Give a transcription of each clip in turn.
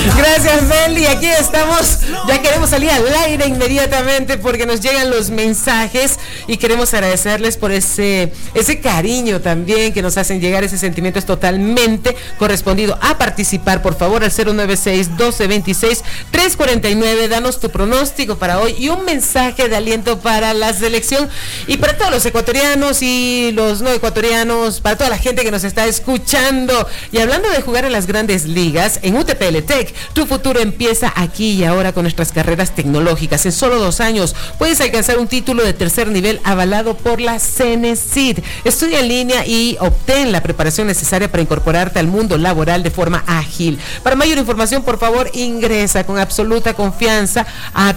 Gracias, Meli. Aquí estamos. Ya queremos salir al aire inmediatamente porque nos llegan los mensajes y queremos agradecerles por ese cariño también que nos hacen llegar. Ese sentimiento es totalmente correspondido a participar. Por favor, al 096-1226-349. Danos tu pronóstico para hoy y un mensaje de aliento para la selección y para todos los ecuatorianos y los no ecuatorianos, para toda la gente que nos está escuchando. Y hablando de jugar en las grandes ligas, en UTPL Tech, tu futuro empieza aquí y ahora con nuestras carreras tecnológicas. En solo 2 años puedes alcanzar un título de tercer nivel avalado por la CENESID. Estudia en línea y obtén la preparación necesaria para incorporarte al mundo laboral de forma ágil. Para mayor información, por favor, ingresa con absoluta confianza a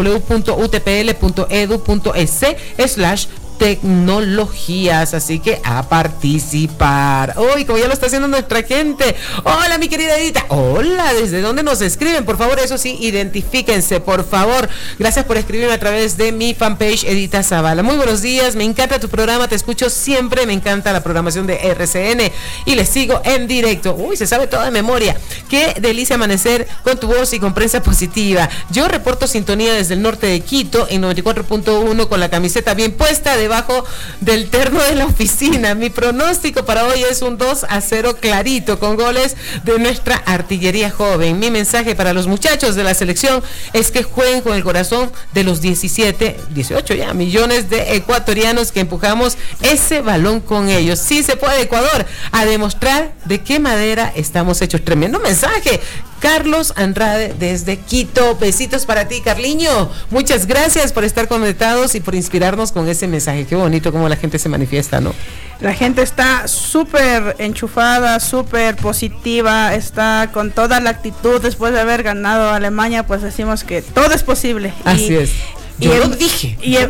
www.utpl.edu.es/tecnologías, así que a participar. Hoy, como ya lo está haciendo nuestra gente. Hola, mi querida Edita. Hola, ¿desde dónde nos escriben? Por favor, eso sí, identifíquense, por favor. Gracias por escribirme a través de mi fanpage Edita Zavala. Muy buenos días, me encanta tu programa, te escucho siempre, me encanta la programación de RCN y les sigo en directo. Uy, se sabe todo de memoria. Qué delicia amanecer con tu voz y con prensa positiva. Yo reporto sintonía desde el norte de Quito en 94.1 con la camiseta bien puesta debajo del terno de la oficina. Mi pronóstico para hoy es un 2-0 clarito con goles de nuestra artillería joven. Mi mensaje para los muchachos de la selección es que jueguen con el corazón de los 18 ya millones de ecuatorianos que empujamos ese balón con ellos. Sí se puede, Ecuador, a demostrar de qué madera estamos hechos. Tremendo mensaje. Carlos Andrade desde Quito. Besitos para ti, Carliño. Muchas gracias por estar conectados y por inspirarnos con ese mensaje. Qué bonito cómo la gente se manifiesta, ¿no? La gente está súper enchufada, súper positiva, está con toda la actitud. Después de haber ganado a Alemania, pues decimos que todo es posible. Así es. Yo lo dije. Y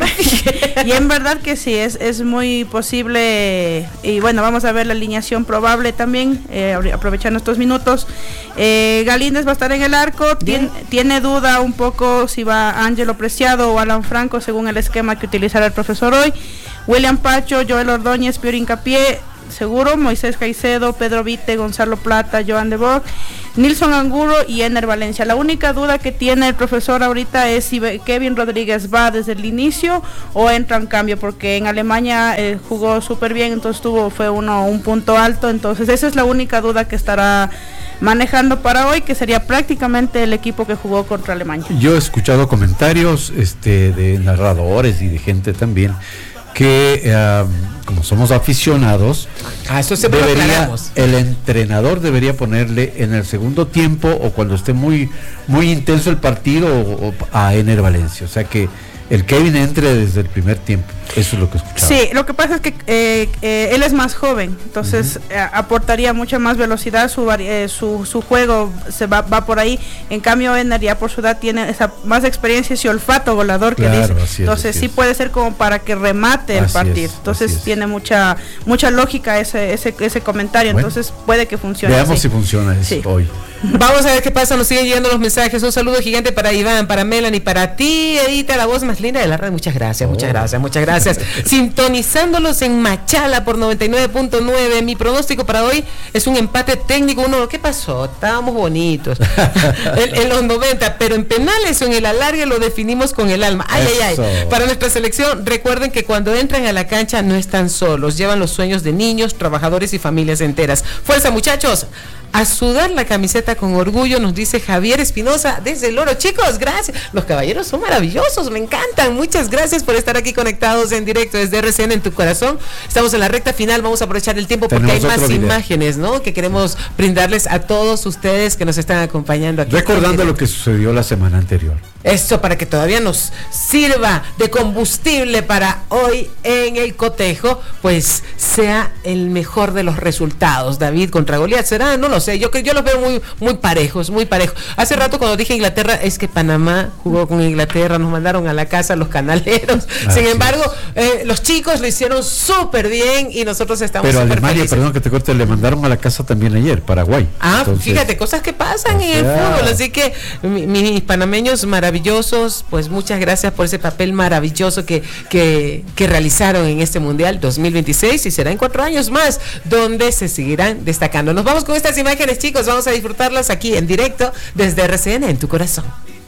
en verdad que sí, es muy posible. Y bueno, vamos a ver la alineación probable también, aprovechando estos minutos. Galíndez va a estar en el arco. Tiene duda un poco si va Ángelo Preciado o Alan Franco, según el esquema que utilizará el profesor hoy. William Pacho, Joel Ordóñez, Piero Hincapié, seguro, Moisés Caicedo, Pedro Vite, Gonzalo Plata, Joan de Bock, Nilson Anguro y Ener Valencia. La única duda que tiene el profesor ahorita es si Kevin Rodríguez va desde el inicio o entra en cambio, porque en Alemania jugó súper bien, entonces fue un punto alto, entonces esa es la única duda que estará manejando para hoy, que sería prácticamente el equipo que jugó contra Alemania. Yo he escuchado comentarios de narradores y de gente también que como somos aficionados, eso siempre el entrenador debería ponerle en el segundo tiempo o cuando esté muy muy intenso el partido a Ener Valencia, o sea que el Kevin entre desde el primer tiempo. Eso es lo que escuchaba. Sí, lo que pasa es que él es más joven, entonces aportaría mucha más velocidad, su juego va por ahí. En cambio, Ener ya por su edad tiene esa más experiencia, ese olfato volador que dice. Entonces sí puede ser como para que remate el partido. Entonces tiene mucha lógica ese comentario. Bueno, entonces puede que funcione. Veamos si funciona hoy. Vamos a ver qué pasa, nos siguen llegando los mensajes. Un saludo gigante para Iván, para Melanie, para ti, Edita, la voz más linda de la red. Muchas gracias. Sintonizándolos en Machala por 99.9. Mi pronóstico para hoy es un empate técnico. ¿Qué pasó? Estábamos bonitos en los 90, pero en penales o en el alargue lo definimos con el alma. Ay. Para nuestra selección, recuerden que cuando entran a la cancha no están solos, llevan los sueños de niños, trabajadores y familias enteras. Fuerza, muchachos, a sudar la camiseta con orgullo, nos dice Javier Espinosa desde el Oro. Chicos, gracias. Los caballeros son maravillosos, me encantan. Muchas gracias por estar aquí conectados en directo desde RCN en tu corazón. Estamos en la recta final, vamos a aprovechar el tiempo porque hay más imágenes, ¿no? Que queremos brindarles a todos ustedes que nos están acompañando aquí. Recordando lo que sucedió la semana anterior. Esto para que todavía nos sirva de combustible para hoy en el cotejo, pues sea el mejor de los resultados. David contra Goliat será, no lo sé, yo los veo muy parejos, muy parejos. Hace rato cuando dije Inglaterra, es que Panamá jugó con Inglaterra, nos mandaron a la casa los canaleros. Sin embargo, los chicos lo hicieron súper bien y nosotros estamos pero Alemania, felices. Perdón que te corte, le mandaron a la casa también ayer, Paraguay. Entonces, fíjate, cosas que pasan en el fútbol, así que mis panameños maravillosos, pues muchas gracias por ese papel maravilloso que realizaron en este Mundial 2026 y será en 4 años más donde se seguirán destacando. Nos vamos con estas imágenes imágenes, chicos. Vamos a disfrutarlas aquí en directo desde RCN en tu corazón.